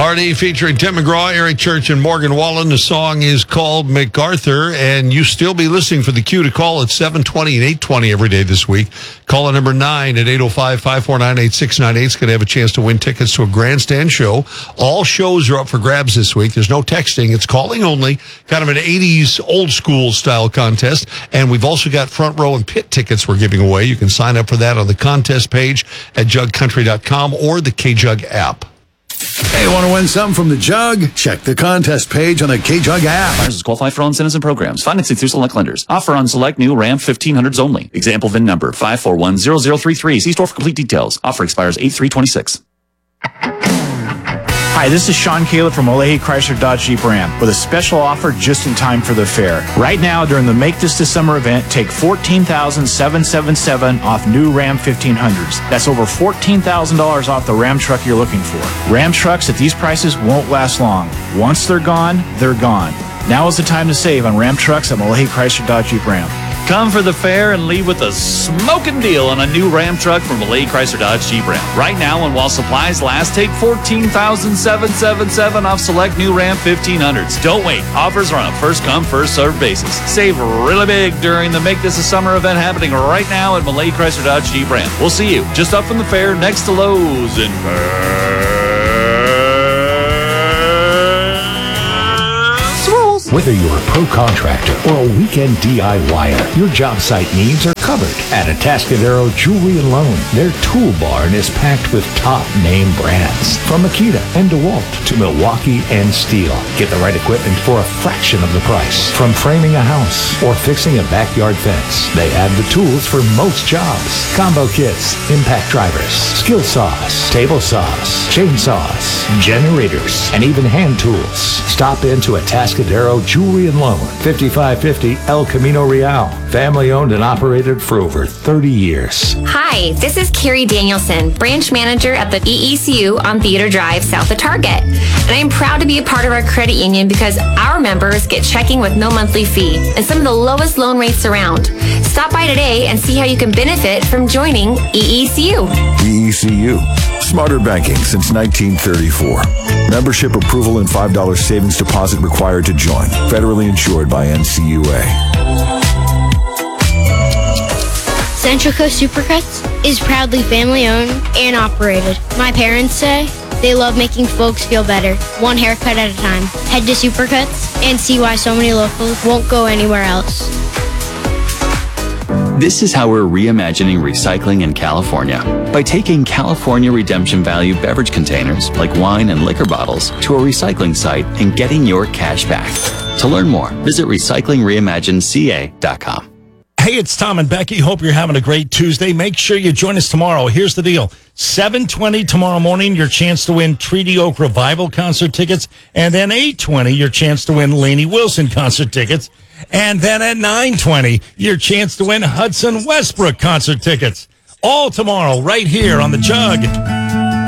Hardy featuring Tim McGraw, Eric Church, and Morgan Wallen. The song is called MacArthur, and you still be listening for the cue to call at 7:20 and 8:20 every day this week. Caller number 9 at 805-549-8698 is going to have a chance to win tickets to a grandstand show. All shows are up for grabs this week. There's no texting. It's calling only, kind of an 80s old school style contest. And we've also got front row and pit tickets we're giving away. You can sign up for that on the contest page at jugcountry.com or the KJug app. Hey, want to win something from the Jug? Check the contest page on the KJug app. Buyers qualify for all incentives and programs. Financing through select lenders. Offer on select new Ram 1500s only. Example VIN number 5410033. See store for complete details. Offer expires 8/3/26. Hi, this is Sean Caleb from Olehi Chrysler Dodge Jeep Ram with a special offer just in time for the fair. Right now, during the Make This the Summer event, take $14,777 off new Ram 1500s. That's over $14,000 off the Ram truck you're looking for. Ram trucks at these prices won't last long. Once they're gone, they're gone. Now is the time to save on Ram trucks at Olehi Chrysler Dodge Jeep Ram. Come for the fair and leave with a smoking deal on a new Ram truck from Olehi Chrysler Dodge Jeep Ram. Right now, and while supplies last, take $14,777 off select new Ram 1500s. Don't wait. Offers are on a first-come, first-served basis. Save really big during the Make This a Summer event happening right now at Olehi Chrysler Dodge Jeep Ram. We'll see you just up from the fair next to Lowe's in Whether you're a pro contractor or a weekend DIYer, your job site needs are covered at Atascadero Jewelry and Loan. Their tool barn is packed with top name brands, from Makita and DeWalt to Milwaukee and Steel. Get the right equipment for a fraction of the price. From framing a house or fixing a backyard fence, they have the tools for most jobs. Combo kits, impact drivers, skill saws, table saws, chainsaws, generators, and even hand tools. Stop into Atascadero Jewelry and Loan, 5550 El Camino Real. Family owned and operated for over 30 years. Hi, this is Carrie Danielson, branch manager at the EECU on Theater Drive, south of Target. And I am proud to be a part of our credit union because our members get checking with no monthly fee and some of the lowest loan rates around. Stop by today and see how you can benefit from joining EECU. EECU. Smarter banking since 1934. Membership approval and $5 savings deposit required to join. Federally insured by NCUA. Central Coast Supercuts is proudly family owned and operated. My parents say they love making folks feel better, one haircut at a time. Head to Supercuts and see why so many locals won't go anywhere else. This is how we're reimagining recycling in California. By taking California Redemption Value beverage containers, like wine and liquor bottles, to a recycling site and getting your cash back. To learn more, visit recyclingreimagineca.com. Hey, it's Tom and Becky. Hope you're having a great Tuesday. Make sure you join us tomorrow. Here's the deal. 7:20 tomorrow morning, your chance to win Treaty Oak Revival concert tickets. And then 8:20, your chance to win Lainey Wilson concert tickets. And then at 9:20, your chance to win Hudson Westbrook concert tickets. All tomorrow, right here on The Jug.